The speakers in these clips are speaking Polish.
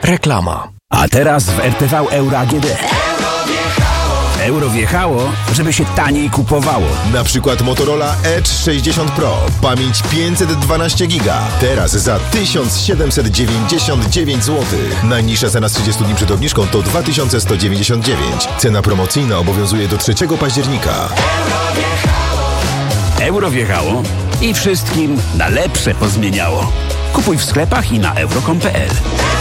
Reklama. A teraz w RTV Euro AGD. Euro wjechało, żeby się taniej kupowało. Na przykład Motorola Edge 60 Pro. Pamięć 512 giga. Teraz za 1799 zł. Najniższa cena z 30 dni przed obniżką to 2199. Cena promocyjna obowiązuje do 3 października. Euro wjechało i wszystkim na lepsze pozmieniało. Kupuj w sklepach i na euro.com.pl.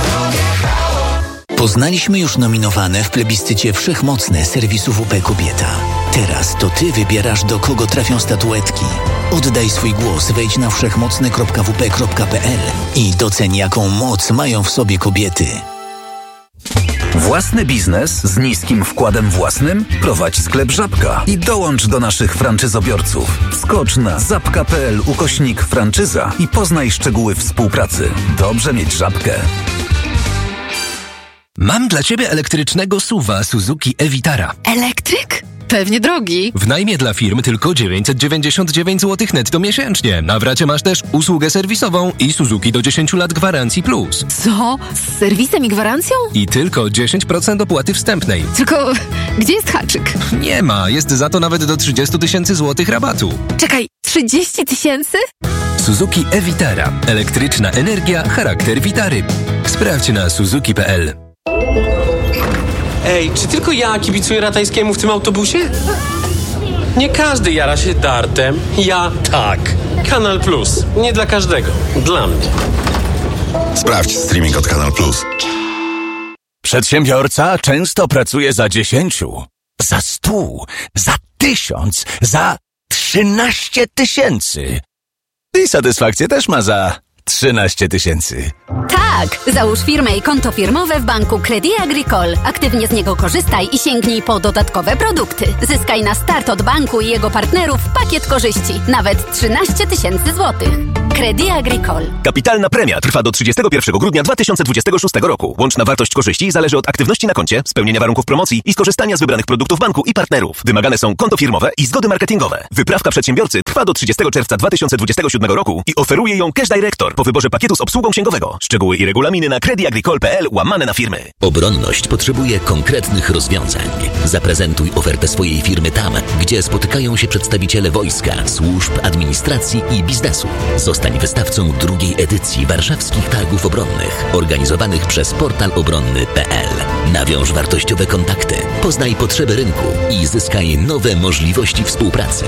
Poznaliśmy już nominowane w plebiscycie wszechmocne serwisu WP Kobieta. Teraz to ty wybierasz, do kogo trafią statuetki. Oddaj swój głos, wejdź na wszechmocne.wp.pl i doceń, jaką moc mają w sobie kobiety. Własny biznes z niskim wkładem własnym? Prowadź sklep Żabka i dołącz do naszych franczyzobiorców. Wskocz na zapka.pl/franczyza i poznaj szczegóły współpracy. Dobrze mieć Żabkę. Mam dla Ciebie elektrycznego SUV-a Suzuki e-Vitara. Elektryk? Pewnie drogi. W najmie dla firm tylko 999 zł netto miesięcznie. Na wracie masz też usługę serwisową i Suzuki do 10 lat gwarancji plus. Co? Z serwisem i gwarancją? I tylko 10% opłaty wstępnej. Tylko gdzie jest haczyk? Nie ma, jest za to nawet do 30 000 złotych rabatu. Czekaj, 30 000? Suzuki e-Vitara. Elektryczna energia, charakter Vitary. Sprawdź na suzuki.pl. Ej, czy tylko ja kibicuję Ratajskiemu w tym autobusie? Nie każdy jara się dartem. Ja tak. Kanal Plus. Nie dla każdego. Dla mnie. Sprawdź streaming od Kanal Plus. Przedsiębiorca często pracuje za 10, za 100, za 1000, za 13 000. I satysfakcję też ma za 13 000. Tak! Załóż firmę i konto firmowe w banku Crédit Agricole. Aktywnie z niego korzystaj i sięgnij po dodatkowe produkty. Zyskaj na start od banku i jego partnerów pakiet korzyści. Nawet 13 000 złotych. Crédit Agricole. Kapitalna premia trwa do 31 grudnia 2026 roku. Łączna wartość korzyści zależy od aktywności na koncie, spełnienia warunków promocji i skorzystania z wybranych produktów banku i partnerów. Wymagane są konto firmowe i zgody marketingowe. Wyprawka przedsiębiorcy trwa do 30 czerwca 2027 roku i oferuje ją Cash Director po wyborze pakietu z obsługą księgowego. Szczegóły i regulaminy na creditagricole.pl/firmy. Obronność potrzebuje konkretnych rozwiązań. Zaprezentuj ofertę swojej firmy tam, gdzie spotykają się przedstawiciele wojska, służb, administracji i biznesu. Zostań wystawcą drugiej edycji Warszawskich Targów Obronnych, organizowanych przez portal obronny.pl. Nawiąż wartościowe kontakty, poznaj potrzeby rynku i zyskaj nowe możliwości współpracy.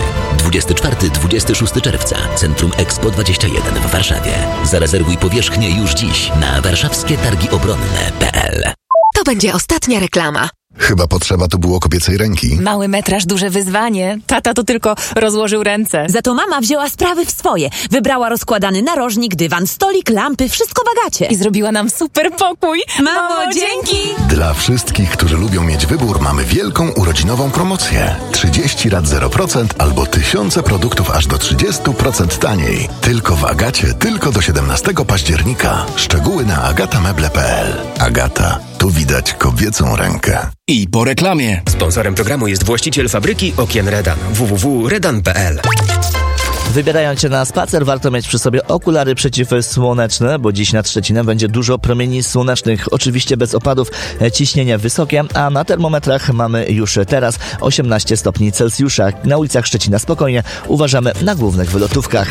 24-26 czerwca, Centrum Expo 21 w Warszawie. Zarezerwuj powierzchnię już dziś na warszawskie-targi-obronne.pl. To będzie ostatnia reklama. Chyba potrzeba tu było kobiecej ręki. Mały metraż, duże wyzwanie. Tata to tylko rozłożył ręce. Za to mama wzięła sprawy w swoje. Wybrała rozkładany narożnik, dywan, stolik, lampy, wszystko w Agacie. I zrobiła nam super pokój. Mamo, dzięki! Dla wszystkich, którzy lubią mieć wybór, mamy wielką urodzinową promocję. 30 rat 0% albo tysiące produktów aż do 30% taniej. Tylko w Agacie, tylko do 17 października. Szczegóły na agatameble.pl. Agata. Tu widać kobiecą rękę. I po reklamie. Sponsorem programu jest właściciel fabryki okien Redan. www.redan.pl. Wybierając się na spacer, warto mieć przy sobie okulary przeciwsłoneczne, bo dziś nad Szczecinem będzie dużo promieni słonecznych. Oczywiście bez opadów, ciśnienie wysokie, a na termometrach mamy już teraz 18 stopni Celsjusza. Na ulicach Szczecina spokojnie, uważamy na głównych wylotówkach.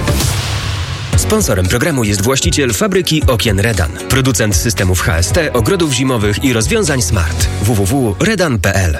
Sponsorem programu jest właściciel fabryki okien Redan. Producent systemów HST, ogrodów zimowych i rozwiązań smart. www.redan.pl.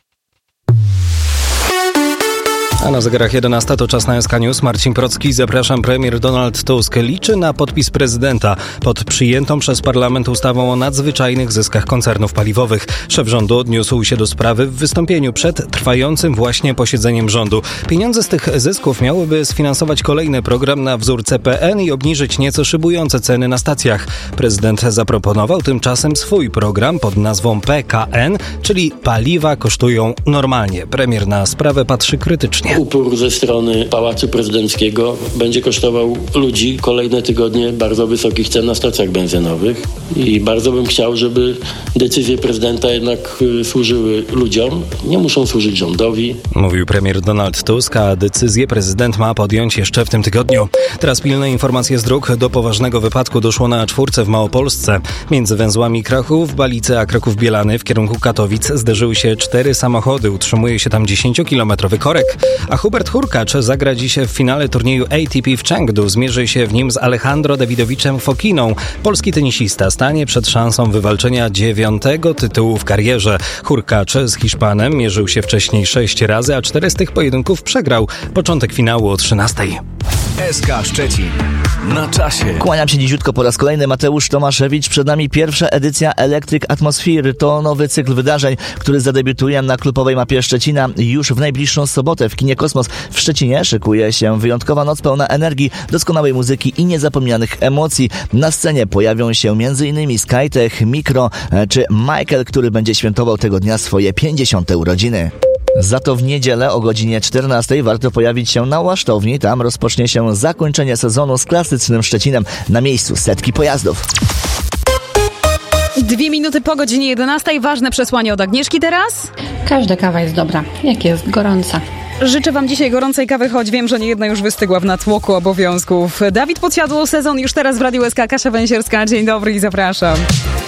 A na zegarach 11 to czas na SK News. Marcin Procki, zapraszam. Premier Donald Tusk liczy na podpis prezydenta pod przyjętą przez parlament ustawą o nadzwyczajnych zyskach koncernów paliwowych. Szef rządu odniósł się do sprawy w wystąpieniu przed trwającym właśnie posiedzeniem rządu. Pieniądze z tych zysków miałyby sfinansować kolejny program na wzór CPN i obniżyć nieco szybujące ceny na stacjach. Prezydent zaproponował tymczasem swój program pod nazwą PKN, czyli paliwa kosztują normalnie. Premier na sprawę patrzy krytycznie. Szczecinie. Upór ze strony Pałacu Prezydenckiego będzie kosztował ludzi kolejne tygodnie bardzo wysokich cen na stacjach benzynowych i bardzo bym chciał, żeby decyzje prezydenta jednak służyły ludziom, nie muszą służyć rządowi. Mówił premier Donald Tusk, a decyzję prezydent ma podjąć jeszcze w tym tygodniu. Teraz pilne informacje z dróg. Do poważnego wypadku doszło na A4 w Małopolsce. Między węzłami Krachów-Balice a Kraków-Bielany w kierunku Katowic zderzyły się 4 samochody. Utrzymuje się tam 10-kilometrowy korek. A Hubert Hurkacz zagra dziś w finale turnieju ATP w Chengdu. Zmierzy się w nim z Alejandro Dawidowiczem Fokiną. Polski tenisista stanie przed szansą wywalczenia 9. tytułu w karierze. Hurkacz z Hiszpanem mierzył się wcześniej 6 razy, a 4 z tych pojedynków przegrał. Początek finału o 13:00. SK Szczecin. Na czasie. Kłaniam się niziutko po raz kolejny. Mateusz Tomaszewicz. Przed nami pierwsza edycja Electric Atmosphere. To nowy cykl wydarzeń, który zadebiutuje na klubowej mapie Szczecina już w najbliższą sobotę w kinie Kosmos w Szczecinie. Szykuje się wyjątkowa noc pełna energii, doskonałej muzyki i niezapomnianych emocji. Na scenie pojawią się m.in. Skytech, Mikro czy Michael, który będzie świętował tego dnia swoje 50. urodziny. Za to w niedzielę o godzinie 14:00 warto pojawić się na Łasztowni. Tam rozpocznie się zakończenie sezonu z klasycznym Szczecinem. Na miejscu setki pojazdów. 2 minuty po godzinie 11:00. Ważne przesłanie od Agnieszki teraz. Każda kawa jest dobra, jak jest gorąca. Życzę wam dzisiaj gorącej kawy, choć wiem, że niejedna już wystygła w natłoku obowiązków. Dawid Podsiadło, sezon już teraz w Radiu SK. Kasia Węsierska. Dzień dobry i zapraszam.